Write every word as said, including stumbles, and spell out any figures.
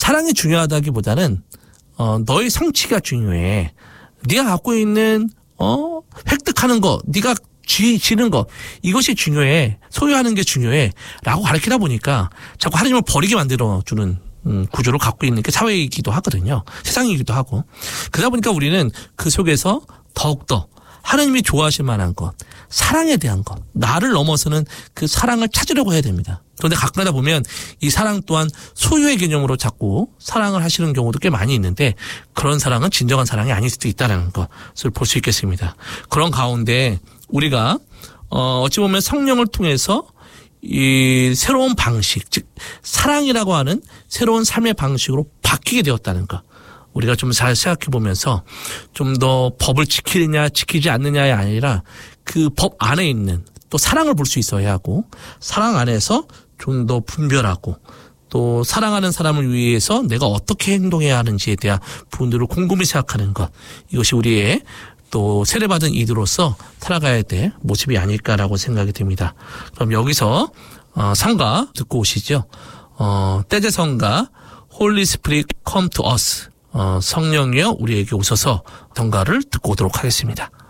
사랑이 중요하다기보다는 어, 너의 성취가 중요해. 네가 갖고 있는 어 획득하는 거, 네가 쥐, 지는 거, 이것이 중요해. 소유하는 게 중요해. 라고 가르치다 보니까 자꾸 하나님을 버리게 만들어주는 음, 구조를 갖고 있는 게 사회이기도 하거든요. 세상이기도 하고. 그러다 보니까 우리는 그 속에서 더욱더 하나님이 좋아하실 만한 것, 사랑에 대한 것, 나를 넘어서는 그 사랑을 찾으려고 해야 됩니다. 그런데 가끔가다 보면 이 사랑 또한 소유의 개념으로 자꾸 사랑을 하시는 경우도 꽤 많이 있는데 그런 사랑은 진정한 사랑이 아닐 수도 있다는 것을 볼 수 있겠습니다. 그런 가운데 우리가 어, 어찌 보면 성령을 통해서 이 새로운 방식, 즉 사랑이라고 하는 새로운 삶의 방식으로 바뀌게 되었다는 것. 우리가 좀 잘 생각해 보면서 좀 더 법을 지키느냐 지키지 않느냐가 아니라 그 법 안에 있는 또 사랑을 볼 수 있어야 하고 사랑 안에서 좀 더 분별하고 또 사랑하는 사람을 위해서 내가 어떻게 행동해야 하는지에 대한 부분들을 곰곰이 생각하는 것. 이것이 우리의 또 세례받은 이들로서 살아가야 될 모습이 아닐까라고 생각이 듭니다. 그럼 여기서 어, 성가 듣고 오시죠. 어, 떼제 성가 Holy Spirit come to us. 어, 성령이여 우리에게 오셔서 성가를 듣고 오도록 하겠습니다.